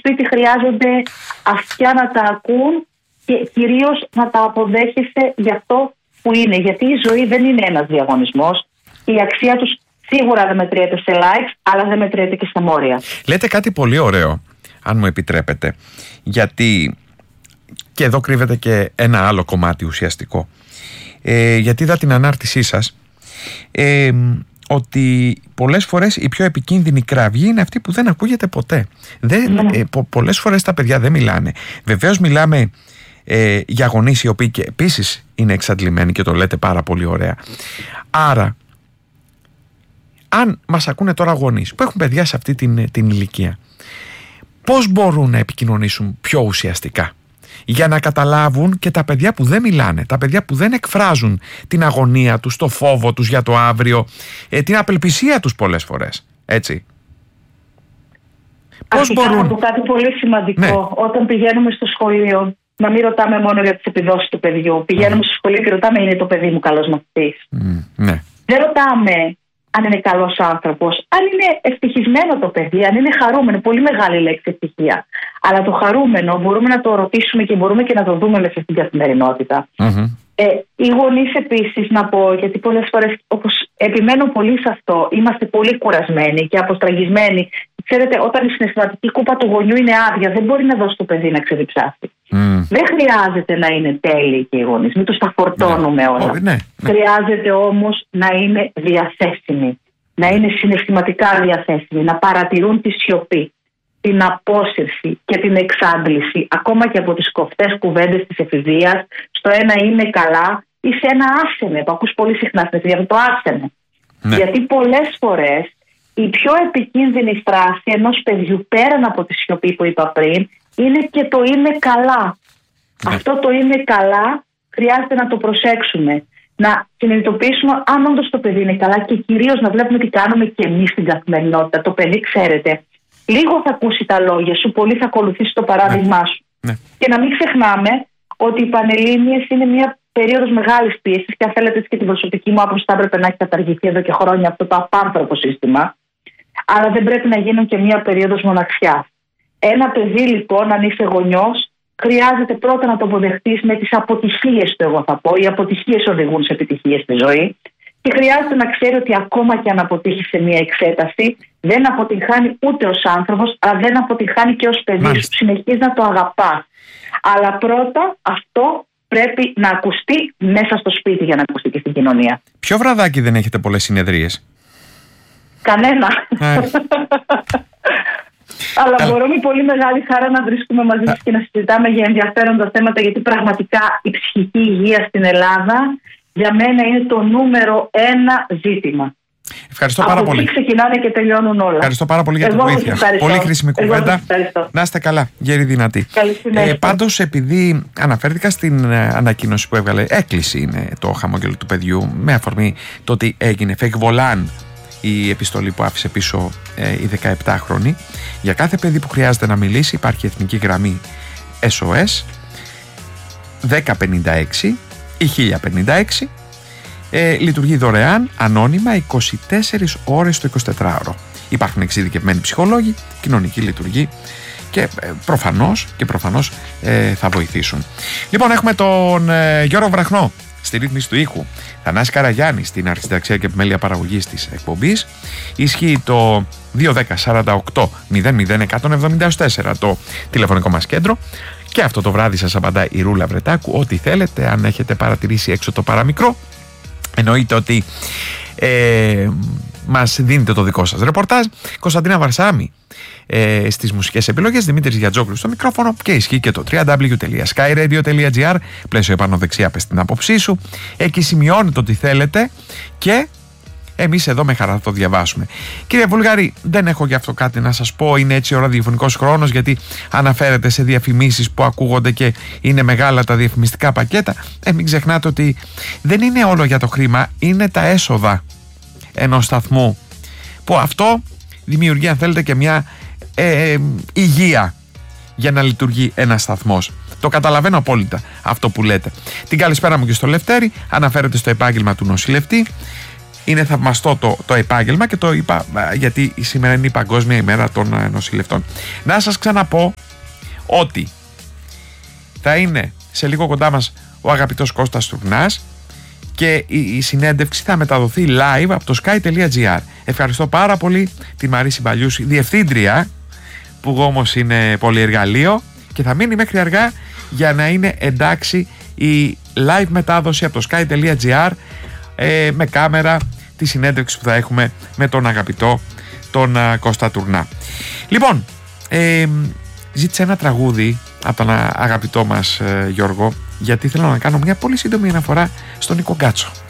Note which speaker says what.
Speaker 1: σπίτι χρειάζονται αυτιά να τα ακούν και κυρίως να τα αποδέχεσαι για αυτό που είναι. Γιατί η ζωή δεν είναι ένας διαγωνισμός. Η αξία τους σίγουρα δεν μετριέται σε likes, αλλά δεν μετριέται και στα μόρια.
Speaker 2: Λέτε κάτι πολύ ωραίο, αν μου επιτρέπετε, γιατί και εδώ κρύβεται και ένα άλλο κομμάτι ουσιαστικό. Γιατί είδα την ανάρτησή σας ότι πολλές φορές η πιο επικίνδυνη κραυγή είναι αυτή που δεν ακούγεται ποτέ. Πολλές φορές τα παιδιά δεν μιλάνε. Βεβαίως μιλάμε για γονείς οι οποίοι και επίσης είναι εξαντλημένοι και το λέτε πάρα πολύ ωραία. Άρα, αν μας ακούνε τώρα γονείς που έχουν παιδιά σε αυτή την ηλικία, πώς μπορούν να επικοινωνήσουν πιο ουσιαστικά για να καταλάβουν και τα παιδιά που δεν μιλάνε, τα παιδιά που δεν εκφράζουν την αγωνία τους, το φόβο τους για το αύριο, την απελπισία τους πολλές φορές, έτσι? Πώς μπορούν?
Speaker 1: Από κάτι πολύ σημαντικό, ναι. Όταν πηγαίνουμε στο σχολείο, να μην ρωτάμε μόνο για τις επιδόσεις του παιδιού. Πηγαίνουμε στο σχολείο και ρωτάμε, είναι το παιδί μου καλός μαθητής?
Speaker 2: Ναι.
Speaker 1: Δεν ρωτάμε αν είναι καλός άνθρωπος, αν είναι ευτυχισμένο το παιδί, αν είναι χαρούμενο. Πολύ μεγάλη λέξη ευτυχία. Αλλά το χαρούμενο μπορούμε να το ρωτήσουμε και μπορούμε και να το δούμε μέσα στην καθημερινότητα. Οι γονείς επίσης, να πω, γιατί πολλές φορές, όπως επιμένω πολύ σε αυτό, είμαστε πολύ κουρασμένοι και αποστραγγισμένοι. Ξέρετε, όταν η συναισθηματική κούπα του γονιού είναι άδεια, δεν μπορεί να δώσει το παιδί να ξεδιψάσει. Δεν χρειάζεται να είναι τέλειοι και οι γονείς, μην τους τα φορτώνουμε όλα. Χρειάζεται όμως να είναι διαθέσιμοι, να είναι συναισθηματικά διαθέσιμοι, να παρατηρούν τη σιωπή, την απόσυρση και την εξάντληση, ακόμα και από τις κοφτές κουβέντες της εφηβείας, στο ένα είμαι καλά ή σε ένα άσενε, που ακούς πολύ συχνά στην εφηβεία, το άσενε. Γιατί πολλές φορές η πιο επικίνδυνη φράση ενός παιδιού, πέραν από τη σιωπή που είπα πριν, είναι και το είμαι καλά. Αυτό το είμαι καλά χρειάζεται να το προσέξουμε. Να συνειδητοποιήσουμε αν όντως το παιδί είναι καλά και κυρίως να βλέπουμε τι κάνουμε και εμείς στην καθημερινότητα. Το παιδί, ξέρετε, λίγο θα ακούσει τα λόγια σου, πολύ θα ακολουθήσει το παράδειγμά σου. Και να μην ξεχνάμε ότι οι πανελλήνιες είναι μια περίοδος μεγάλης πίεσης και αν θέλετε και την προσωπική μου άποψη θα έπρεπε να έχει καταργηθεί εδώ και χρόνια αυτό το απάνθρωπο σύστημα. Αλλά δεν πρέπει να γίνουν και μια περίοδος μοναξιάς. Ένα παιδί λοιπόν, αν είσαι γονιός, χρειάζεται πρώτα να το αποδεχτείς με τις αποτυχίες του, εγώ θα πω. Οι αποτυχίες οδηγούν σε επιτυχίες στη ζωή. Και χρειάζεται να ξέρει ότι ακόμα και αν αποτύχει σε μια εξέταση, δεν αποτυγχάνει ούτε ως άνθρωπος, αλλά δεν αποτυγχάνει και ως παιδί σου. Συνεχίζει να το αγαπάς. Αλλά πρώτα αυτό πρέπει να ακουστεί μέσα στο σπίτι για να ακουστεί και στην κοινωνία.
Speaker 2: Ποιο βραδάκι δεν έχετε πολλές συνεδρίες?
Speaker 1: Κανένα. Αλλά μπορώ με πολύ μεγάλη χαρά να βρίσκουμε μαζί σας και να συζητάμε για ενδιαφέροντα θέματα, γιατί πραγματικά η ψυχική υγεία στην Ελλάδα για μένα είναι το νούμερο 1 ζήτημα.
Speaker 2: Ευχαριστώ πάρα πολύ.
Speaker 1: Από εκεί ξεκινάνε και τελειώνουν όλα.
Speaker 2: Ευχαριστώ πάρα πολύ για την βοήθεια. Πολύ χρήσιμη κουβέντα. Να είστε καλά, γέροι δυνατοί. Πάντως, επειδή αναφέρθηκα στην ανακοίνωση που έβγαλε, έκκληση είναι το χαμόγελο του παιδιού, με αφορμή το ότι έγινε φεγγβολάν η επιστολή που άφησε πίσω η 17χρονη. Για κάθε παιδί που χρειάζεται να μιλήσει υπάρχει εθνική γραμμή SOS 1056 ή 1056. Λειτουργεί δωρεάν, ανώνυμα, 24 ώρες το 24ωρο. Υπάρχουν εξειδικευμένοι ψυχολόγοι, κοινωνική λειτουργή και προφανώς θα βοηθήσουν. Λοιπόν, έχουμε τον Γιώργο Βραχνό στη ρύθμιση του ήχου, Θανάση Καραγιάννη στην αρχισυνταξία και επιμέλεια παραγωγής της εκπομπής. Ισχύει το 210-48-00-174 το τηλεφωνικό μας κέντρο. Και αυτό το βράδυ σας απαντάει η Ρούλα Βρετάκου. Ό,τι θέλετε, αν έχετε παρατηρήσει έξω το παραμικρό, εννοείται ότι μας δίνετε το δικό σας ρεπορτάζ. Κωνσταντίνα Βαρσάμι στις μουσικές επιλογές, Δημήτρης Γιατζόγλου στο μικρόφωνο και ισχύει και το www.skyradio.gr. Πλαίσιο επάνω δεξιά, πες την άποψή σου. Εκεί σημειώνετε ό,τι θέλετε και εμείς εδώ με χαρά θα το διαβάσουμε. Κύριε Βουλγαρή, δεν έχω γι' αυτό κάτι να σας πω. Είναι έτσι ο ραδιοφωνικός χρόνος, γιατί αναφέρεται σε διαφημίσεις που ακούγονται και είναι μεγάλα τα διαφημιστικά πακέτα. Μην ξεχνάτε ότι δεν είναι όλο για το χρήμα, είναι τα έσοδα ενός σταθμού, που αυτό δημιουργεί, αν θέλετε, και μια υγεία για να λειτουργεί ένας σταθμός. Το καταλαβαίνω απόλυτα αυτό που λέτε. Την καλησπέρα μου και στο Λευτέρη. Αναφέρεται στο επάγγελμα του νοσηλευτή. είναι θαυμαστό το επάγγελμα και το είπα γιατί σήμερα είναι η Παγκόσμια ημέρα των νοσηλευτών. Να σας ξαναπώ ότι θα είναι σε λίγο κοντά μας ο αγαπητός Κώστας Τουρνάς και η συνέντευξη θα μεταδοθεί live από το sky.gr. Ευχαριστώ πάρα πολύ τη Μαρίση Μπαλιούση, διευθύντρια, που όμως είναι πολυεργαλείο και θα μείνει μέχρι αργά για να είναι εντάξει η live μετάδοση από το sky.gr με κάμερα τη συνέντευξη που θα έχουμε με τον αγαπητό τον Κώστα Τουρνά. Λοιπόν, ζήτησα ένα τραγούδι από τον αγαπητό μας Γιώργο, γιατί θέλω να κάνω μια πολύ σύντομη αναφορά στον Νίκο Γκάτσο.